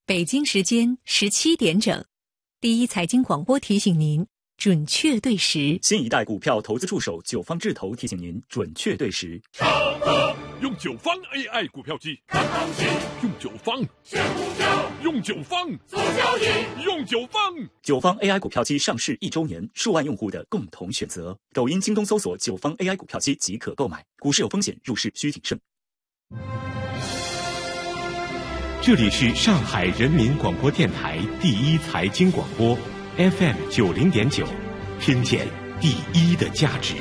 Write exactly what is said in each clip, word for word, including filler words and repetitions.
北京时间十七点整，第一财经广播提醒您准确对时。 新一代股票投资助手九方智投提醒您准确对时。 用九方 A I 股票机看行情，用九方选股票，用九方做交易，用九方。 九方 A I 股票机上市一周年，数万用户的共同选择。抖音、京东搜索九方 A I 股票机即可购买。股市有风险，入市需谨慎。 这里是上海人民广播电台第一财经广播 F M 九零点九，听见第一的价值。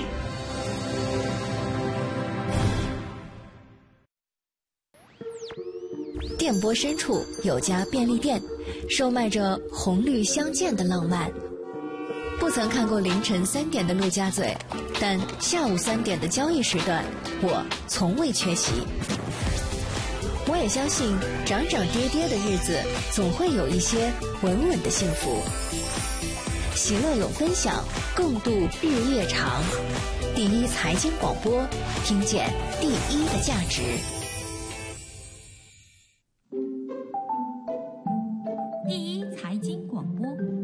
电波深处有家便利店，售卖着红绿相间的浪漫。不曾看过凌晨三点的陆家嘴，但下午三点的交易时段，我从未缺席。我也相信，涨涨跌跌的日子，总会有一些稳稳的幸福。喜乐有分享，共度日夜长。第一财经广播，听见第一的价值。 第一财经广播。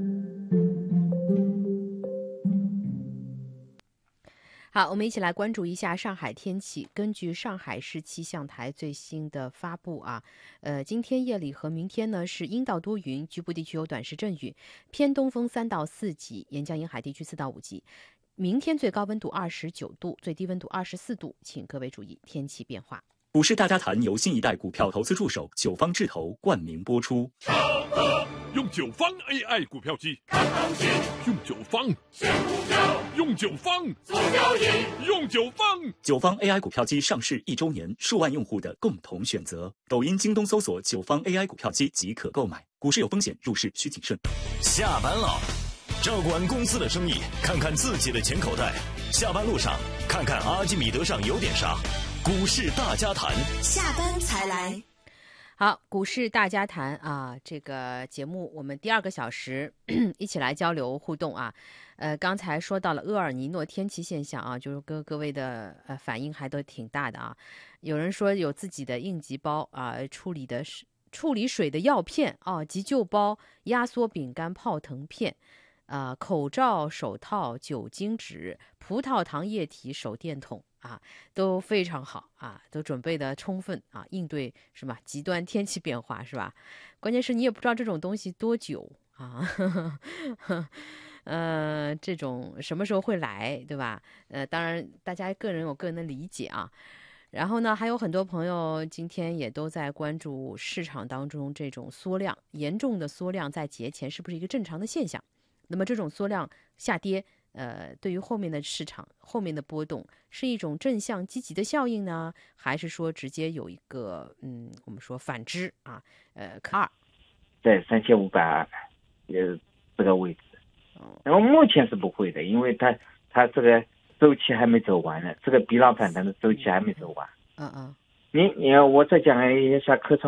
好，我们一起来关注一下上海天气。根据上海市气象台最新的发布啊，呃，今天夜里和明天呢是阴到多云，局部地区有短时阵雨，偏东风三到四级，沿江沿海地区四到五级。明天最高温度二十九度，最低温度二十四度，请各位注意天气变化。 股市大家谈由新一代股票投资助手九方智投冠名播出。 用九方 A I 股票机看行情，用九方选股票，用九方做交易，用九方。 九方 A I 股票机上市一周年，数万用户的共同选择。抖音、京东搜索九方 A I 股票机即可购买。股市有风险，入市需谨慎。 下班了，照顾完公司的生意，看看自己的钱口袋。下班路上，看看阿基米德上有点啥。股市大家谈， 下班才来。 好，股市大家谈啊，这个节目我们第二个小时一起来交流互动啊。呃，刚才说到了厄尔尼诺天气现象啊，就是各各位的呃反应还都挺大的啊。有人说有自己的应急包啊，处理的是处理水的药片啊，急救包、压缩饼干、泡腾片。呃，口罩、手套、酒精纸、葡萄糖液体、手电筒啊，都非常好啊，都准备的充分啊，应对是吧？极端天气变化是吧？关键是你也不知道这种东西多久啊，呵呵呵呃，这种什么时候会来，对吧？呃，当然大家个人有个人的理解啊。然后呢，还有很多朋友今天也都在关注市场当中这种缩量，严重的缩量在节前是不是一个正常的现象？那么这种缩量下跌，呃，对于后面的市场后面的波动是一种正向积极的效应呢，还是说直接有一个嗯，我们说反之啊？呃，二在三千五百二，呃，这个位置，然后目前是不会的，因为它它这个周期还没走完呢，这个比浪反弹的周期还没走完。 嗯嗯， 你你我再讲一下科创。